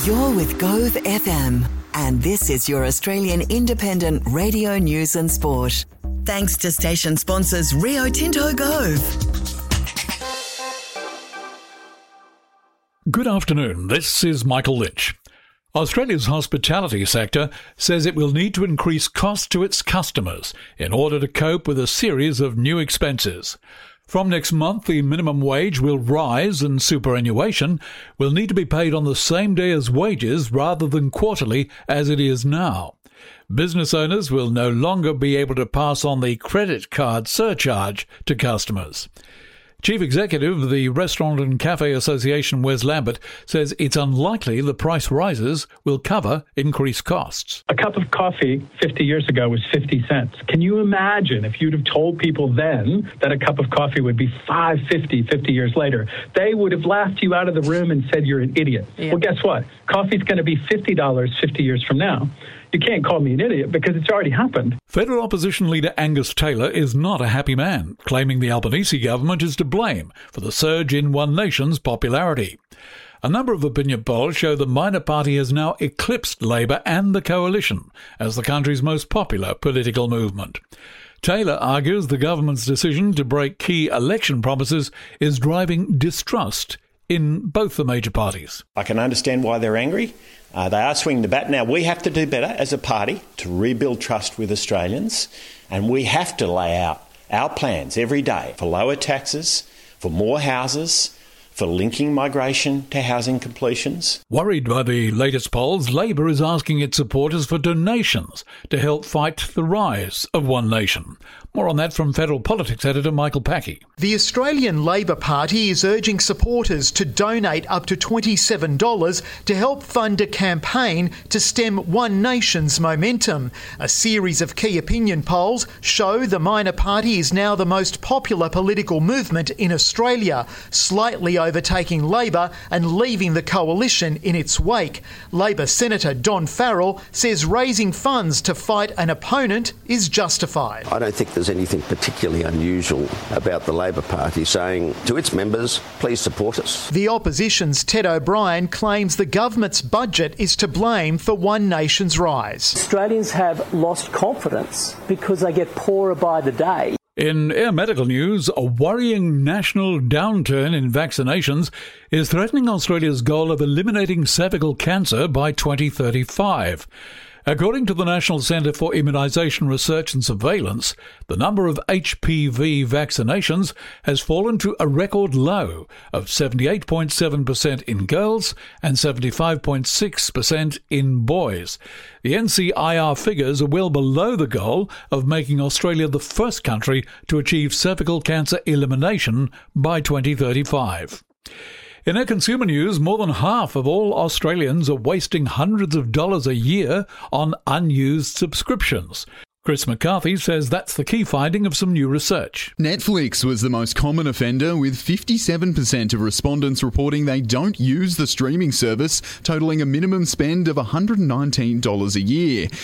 You're with Gove FM, and this is your Australian independent radio news and sport. Thanks to station sponsors Rio Tinto Gove. Good afternoon, this is Michael Lynch. Australia's hospitality sector says it will need to increase costs to its customers in order to cope with a series of new expenses. From next month, the minimum wage will rise and superannuation will need to be paid on the same day as wages rather than quarterly as it is now. Business owners will no longer be able to pass on the credit card surcharge to customers. Chief Executive of the Restaurant and Cafe Association, Wes Lambert, says it's unlikely the price rises will cover increased costs. A cup of coffee 50 years ago was 50 cents. Can you imagine if you'd have told people then that a cup of coffee would be $5.50 50 years later? They would have laughed you out of the room and said you're an idiot. Yeah. Well, guess what? Coffee's going to be $50 50 years from now. You can't call me an idiot because it's already happened. Federal opposition leader Angus Taylor is not a happy man, claiming the Albanese government is to blame for the surge in One Nation's popularity. A number of opinion polls show the minor party has now eclipsed Labor and the Coalition as the country's most popular political movement. Taylor argues the government's decision to break key election promises is driving distrust in both the major parties. I can understand why they're angry. They are swinging the bat. Now, we have to do better as a party to rebuild trust with Australians, and we have to lay out our plans every day for lower taxes, for more houses, for linking migration to housing completions. Worried by the latest polls, Labor is asking its supporters for donations to help fight the rise of One Nation. More on that from Federal Politics editor Michael Packey. The Australian Labor Party is urging supporters to donate up to $27 to help fund a campaign to stem One Nation's momentum. A series of key opinion polls show the minor party is now the most popular political movement in Australia, slightly overtaking Labor and leaving the Coalition in its wake. Labor Senator Don Farrell says raising funds to fight an opponent is justified. I don't think there's anything particularly unusual about the Labor Party saying to its members, please support us. The opposition's Ted O'Brien claims the government's budget is to blame for One Nation's rise. Australians have lost confidence because they get poorer by the day. In air medical news, a worrying national downturn in vaccinations is threatening Australia's goal of eliminating cervical cancer by 2035. According to the National Centre for Immunisation Research and Surveillance, the number of HPV vaccinations has fallen to a record low of 78.7% in girls and 75.6% in boys. The NCIR figures are well below the goal of making Australia the first country to achieve cervical cancer elimination by 2035. In our consumer news, more than half of all Australians are wasting hundreds of dollars a year on unused subscriptions. Chris McCarthy says that's the key finding of some new research. Netflix was the most common offender, with 57% of respondents reporting they don't use the streaming service, totalling a minimum spend of $119 a year.